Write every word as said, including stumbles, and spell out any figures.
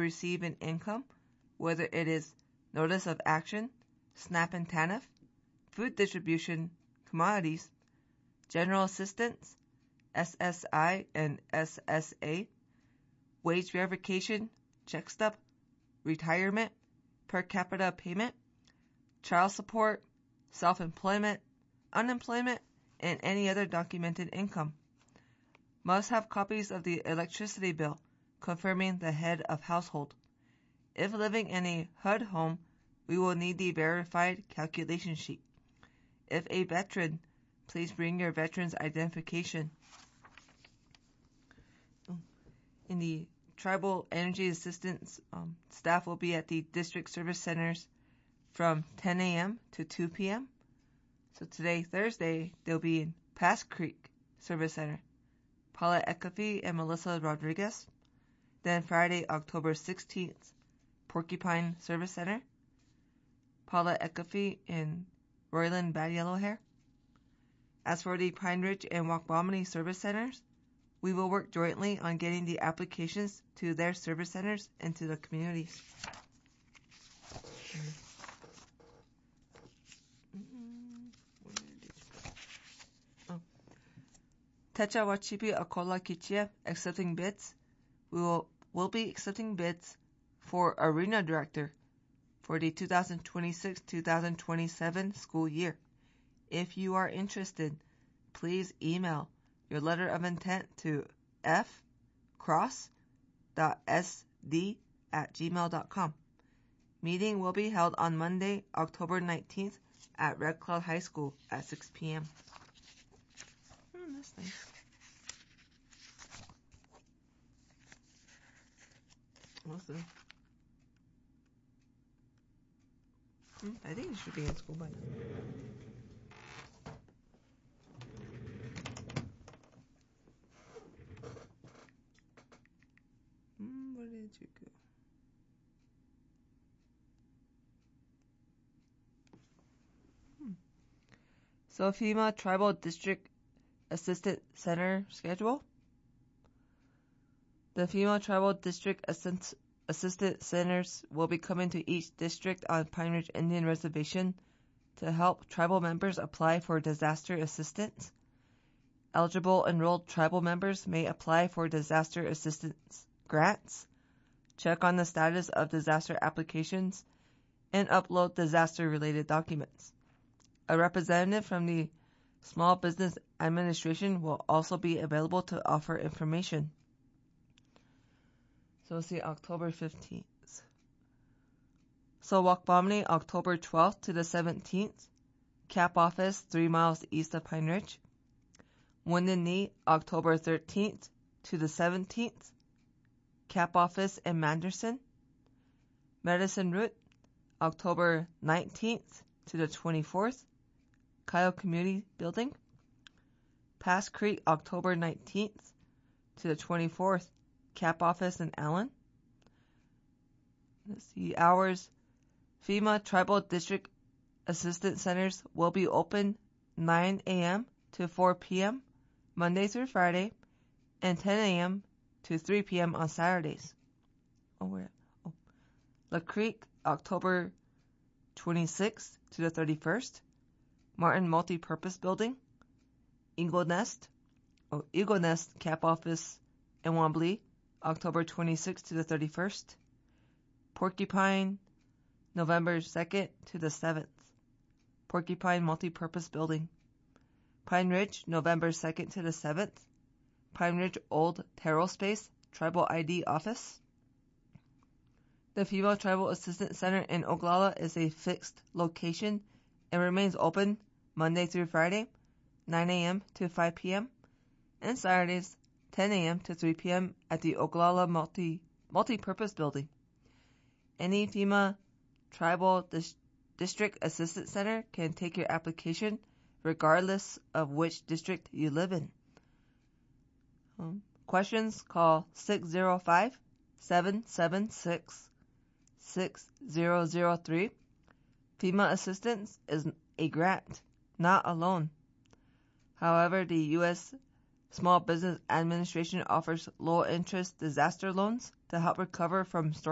receive an income, whether it is notice of action, SNAP and TANF, food distribution, commodities, general assistance, S S I and S S A, wage verification, check stub, retirement, per capita payment, child support, self-employment, unemployment, and any other documented income. Must have copies of the electricity bill confirming the head of household. If living in a H U D home, we will need the verified calculation sheet. If a veteran, please bring your veteran's identification. In the Tribal Energy Assistance, um, staff will be at the district service centers from ten a.m. to two p.m. So today, Thursday, they'll be in Pass Creek Service Center, Paula Ekafi and Melissa Rodriguez. Then Friday, October sixteenth, Porcupine Service Center, Paula Ekafi and Royland Bad Yellow Hair. As for the Pine Ridge and Wakbomany Service Centers, we will work jointly on getting the applications to their service centers and to the communities. Oh. Techa Wachipi Akola Kichia accepting bids. We will, will be accepting bids for arena director for the two thousand twenty-six two thousand twenty-seven school year. If you are interested, please email your letter of intent to f cross dot s d at gmail dot com. Meeting will be held on Monday, October nineteenth at Red Cloud High School at six p.m. Hmm, that's nice. Awesome. Hmm, I think it should be in school by now. Hmm, where did you go? Hmm. So FEMA Tribal District Assistant Center schedule. The FEMA Tribal District Assist- Assistant Centers will be coming to each district on Pine Ridge Indian Reservation to help tribal members apply for disaster assistance. Eligible enrolled tribal members may apply for disaster assistance grants, check on the status of disaster applications, and upload disaster-related documents. A representative from the Small Business Administration will also be available to offer information. So let's see, October fifteenth. So Wakbomany, October twelfth to the seventeenth. Cap Office, three miles east of Pine Ridge. Wounded Knee, October thirteenth to the seventeenth. Cap Office in Manderson. Medicine Root, October nineteenth to the twenty-fourth. Kyle Community Building. Pass Creek, October nineteenth to the twenty-fourth. Cap Office in Allen. Let's see, hours. FEMA Tribal District Assistant Centers will be open nine a.m. to four p.m. Monday through Friday, and ten a.m. to three p.m. on Saturdays. Oh, where? Oh. La Creek, October twenty-sixth to the thirty-first. Martin Multi-Purpose Building. Eagle Nest. Oh, Eagle Nest Cap Office in Wambly, October twenty-sixth to the thirty-first. Porcupine, November second to the seventh. Porcupine Multi-Purpose Building. Pine Ridge, November second to the seventh. Pine Ridge Old Terrell Space, Tribal I D Office. The FEMA Tribal Assistance Center in Oglala is a fixed location and remains open Monday through Friday, nine a.m. to five p.m. and Saturdays, ten a.m. to three p.m. at the Oglala Multi Multi-Purpose Building. Any FEMA Tribal Dis- District Assistance Center can take your application regardless of which district you live in. Um, questions? Call six zero five, seven seven six, six zero zero three. FEMA assistance is a grant, not a loan. However, the U S Small Business Administration offers low-interest disaster loans to help recover from storm